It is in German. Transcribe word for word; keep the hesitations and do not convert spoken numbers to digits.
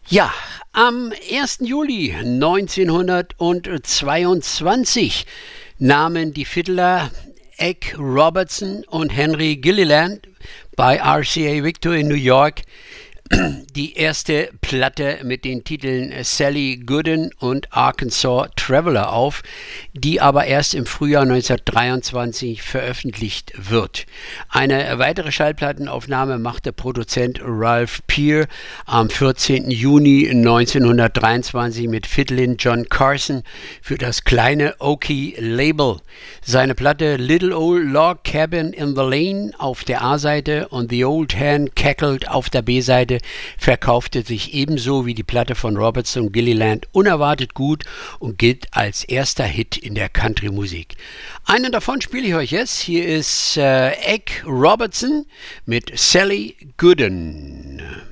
Ja, am ersten Juli neunzehnhundertzweiundzwanzig nahmen die Fiddler Egg Robertson und Henry Gilliland bei R C A Victor in New York die erste Platte mit den Titeln Sally Gooden und Arkansas Traveler auf, die aber erst im Frühjahr neunzehnhundertdreiundzwanzig veröffentlicht wird. Eine weitere Schallplattenaufnahme machte Produzent Ralph Peer am vierzehnten Juni neunzehnhundertdreiundzwanzig mit Fiddlin John Carson für das kleine Oki Label. Seine Platte Little Old Log Cabin in the Lane auf der A-Seite und The Old Hen Cackled auf der B-Seite verkaufte sich ebenso wie die Platte von Robertson und Gilliland unerwartet gut und gilt als erster Hit in der Country-Musik. Einen davon spiele ich euch jetzt. Hier ist äh, Egg Robertson mit Sally Gooden.